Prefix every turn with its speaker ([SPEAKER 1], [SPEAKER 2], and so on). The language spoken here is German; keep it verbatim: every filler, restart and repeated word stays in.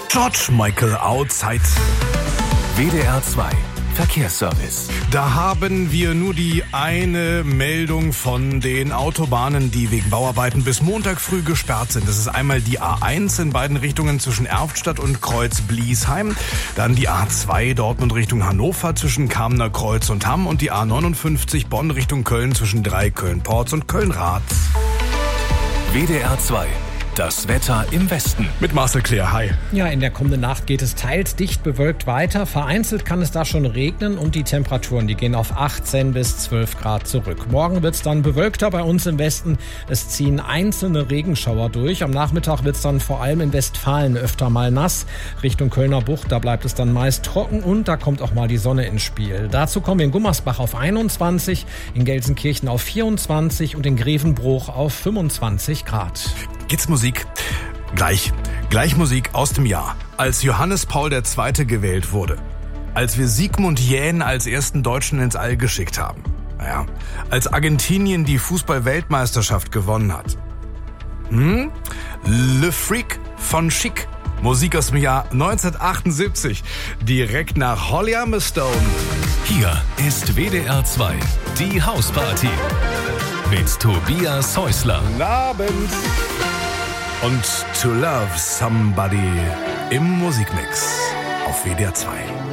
[SPEAKER 1] George Michael Outside.
[SPEAKER 2] W D R zwei Verkehrsservice.
[SPEAKER 1] Da haben wir nur die eine Meldung von den Autobahnen, die wegen Bauarbeiten bis Montag früh gesperrt sind. Das ist einmal die A eins in beiden Richtungen zwischen Erftstadt und Kreuz-Bliesheim. Dann die A zwei Dortmund Richtung Hannover zwischen Kamener Kreuz und Hamm und die A neunundfünfzig Bonn Richtung Köln zwischen Dreiköln-Porz und Köln-Rath.
[SPEAKER 2] W D R zwei. Das Wetter im Westen.
[SPEAKER 1] Mit Marcel Claire, hi.
[SPEAKER 3] Ja, in der kommenden Nacht geht es teils dicht bewölkt weiter. Vereinzelt kann es da schon regnen und die Temperaturen, die gehen auf achtzehn bis zwölf Grad zurück. Morgen wird es dann bewölkter bei uns im Westen. Es ziehen einzelne Regenschauer durch. Am Nachmittag wird es dann vor allem in Westfalen öfter mal nass. Richtung Kölner Bucht, da bleibt es dann meist trocken und da kommt auch mal die Sonne ins Spiel. Dazu kommen wir in Gummersbach auf einundzwanzig, in Gelsenkirchen auf vierundzwanzig und in Grevenbruch auf fünfundzwanzig Grad.
[SPEAKER 1] Geht's Musik? Gleich. Gleich Musik aus dem Jahr, als Johannes Paul der Zweite gewählt wurde. Als wir Sigmund Jähn als ersten Deutschen ins All geschickt haben. Naja, als Argentinien die Fußball-Weltmeisterschaft gewonnen hat. Hm? Le Freak von Chic. Musik aus dem Jahr neunzehnhundertachtundsiebzig. Direkt nach Holly Humberstone.
[SPEAKER 2] Hier ist W D R zwei, die Hausparty. Mit Tobias Häusler.
[SPEAKER 1] Guten Abend. Und To Love Somebody im Musikmix auf W D R zwei.